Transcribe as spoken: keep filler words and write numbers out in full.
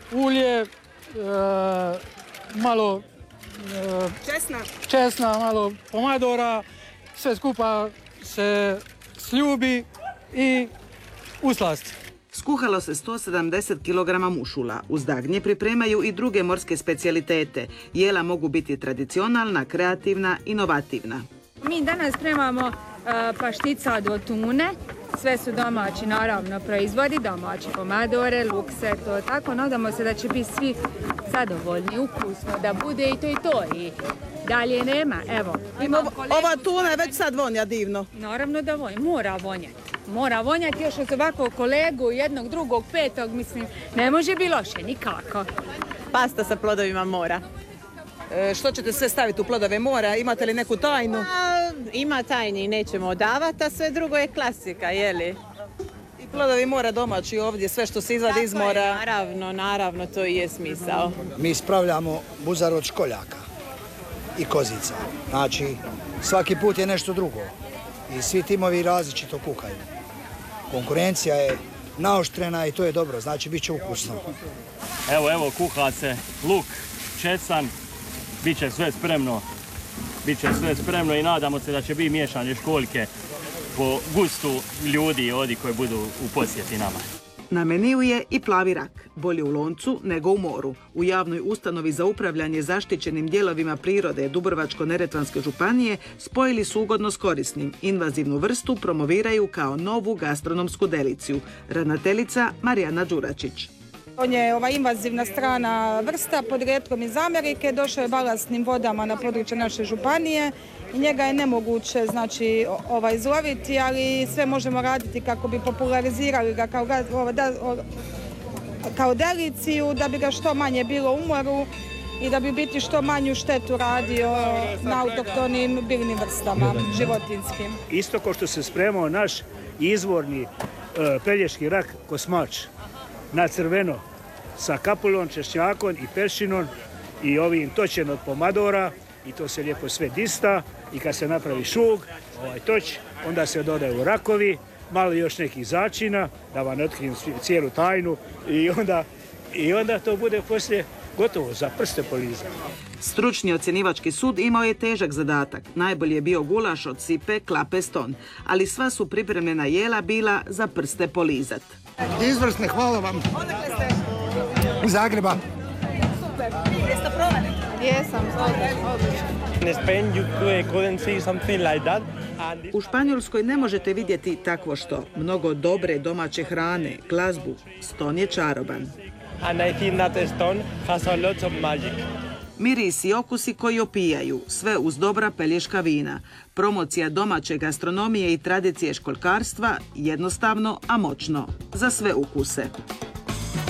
ulje, e, malo e, česna. česna, malo pomadora, sve skupa se sljubi i uslasti. Skuhalo se sto sedamdeset kilograma mušula. Uz dagnje pripremaju i druge morske specijalitete. Jela mogu biti tradicionalna, kreativna, inovativna. Mi danas spremamo uh, pašticad od tune. Sve su domaći, naravno, proizvodi, domaći pomadore, lukse, to tako. Nadamo se da će biti svi zadovoljni, ukusno, da bude i to i to. I dalje nema, evo. Ova tuna je već sad vonja divno. Naravno da vonja, mora vonjati. Mora vonjati još od ovakvog kolegu, jednog, drugog, petog, mislim, ne može biti loše, nikako. Pasta sa plodovima mora. E, što ćete sve staviti u plodove mora? Imate li neku tajnu? A, ima tajni, nećemo odavati, a sve drugo je klasika, jeli? I plodovi mora domaći ovdje, sve što se izvadi iz mora. Je, naravno, naravno, to i je smisao. Mi spravljamo buzar od školjaka i kozica. Znači, svaki put je nešto drugo. I svi timovi različito kuhaju. Konkurencija je naoštrena i to je dobro, znači bit će ukusno. Evo, evo, kuha se luk, česan, bit će sve spremno. Bit će sve spremno i nadamo se da će biti miješane školjke po gustu ljudi ovdje koji budu u posjeti nama. Na meniju je i plavi rak, bolje u loncu nego u moru. U javnoj ustanovi za upravljanje zaštićenim dijelovima prirode Dubrovačko-neretvanske županije spojili su ugodno s korisnim. Invazivnu vrstu promoviraju kao novu gastronomsku deliciju. Ravnateljica Marijana Đuračić. On je ova invazivna strana vrsta podrijetlom iz Amerike, došao je balastnim vodama na područje naše županije i njega je nemoguće znači, ovaj, izloviti, ali sve možemo raditi kako bi popularizirali ga kao, ovaj, da, kao deliciju, da bi ga što manje bilo u moru i da bi biti što manju štetu radio na autohtonim biljnim vrstama, životinskim. Isto kao što se spremao naš izvorni uh, pelješki rak kosmač, na crveno, sa kapulom, češnjakom i peršinom i ovim točen od pomadora i to se lijepo sve dista i kad se napravi šug, ovaj toč, onda se dodaju rakovi, malo još nekih začina, da vam ne otkrijem cijelu tajnu i onda, i onda to bude poslije gotovo za prste polizati. Stručni ocjenivački sud imao je težak zadatak. Najbolji je bio gulaš od sipe klape ston, ali sva su pripremljena jela bila za prste polizat. Izvrsne, hvala vam. Odakle ste? Iz Zagreba. Super. Jeste probali? Jesam, U Španjolskoj ne možete vidjeti takvo što. Mnogo dobre domaće hrane, glazbu. Ston je čaroban. Mirisi i okusi koji opijaju, sve uz dobra pelješka vina. Promocija domaće gastronomije i tradicije školjkarstva jednostavno, a moćno. Za sve ukuse.